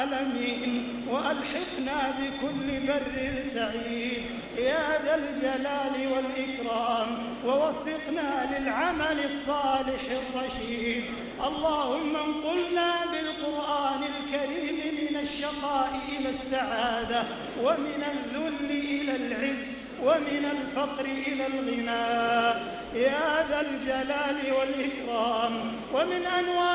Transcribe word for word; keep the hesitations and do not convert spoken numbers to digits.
العالمين، وألحقنا بكل بر سعيد يا ذا الجلال والإكرام، ووفقنا للعمل الصالح الرشيد. اللهم انقلنا بالقرآن الكريم من الشقاء إلى السعادة، ومن الذل إلى العز، ومن الفقر إلى الغنى يا ذا الجلال والإكرام. ومن أنواع